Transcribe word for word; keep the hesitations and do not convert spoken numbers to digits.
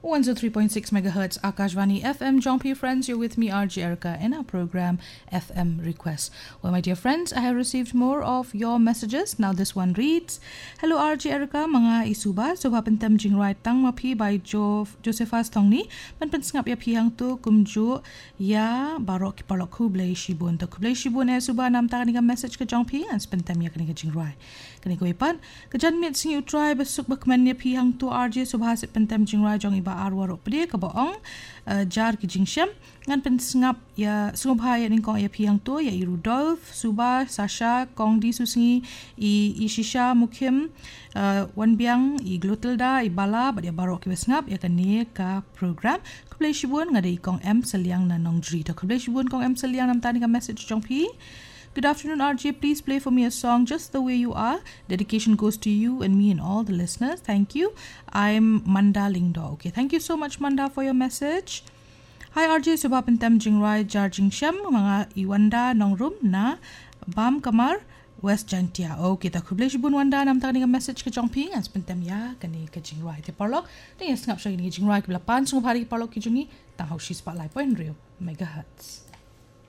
one oh three point six megahertz Akashvani F M. Jompi friends, you're with me R J Erica in our program F M Request. Well, my dear friends, I have received more of your messages. Now this one reads, Hello R J Erica, mga isuba, suba pentem jing right tang mapi by jo Josephus Tongni, man pensngap ya pihang tu kumju ya barok kipalok kublay shibun. To kublay shibun eh suba nam ta kaniga message ke Jompi an spentem ya kaniga jing right. Kaniga ipan, kajan mit sing utry besuk bakman ya pihang tu R J subha se pentem jing right jong iba arwarok pedi ka boong uh, jar ki jingsyam ngan pensngap ya sungubha ya ning kong ya pihang tu ya i Rudolf Suba Sasha kong di susingi i ishisha mukim uh, wan biang i glutilda i bala ba ya barok ki besngap ya kani ka program kublay shibun ngada i kong M seliang na nong jri ta kublay shibun kong M seliang nam tani ka message jong pi. Good afternoon, R J. Please play for me a song Just the Way You Are. Dedication goes to you and me and all the listeners. Thank you. I'm Manda Lingdo. Okay, thank you so much, Manda, for your message. Hi, R J. Subha pentem jingrai jar jingshem mga iwanda nong room na Bam Kamar West Jantia. Okay, ta kublay shibun wanda nam ta kaniga message ka jongping as pentem ya kani ka jingrai te parlok. Ting ngap siya kani jingrai ki belapan sungguh hari ki parlok ki jungi tang hau shi spotlight point real megahertz.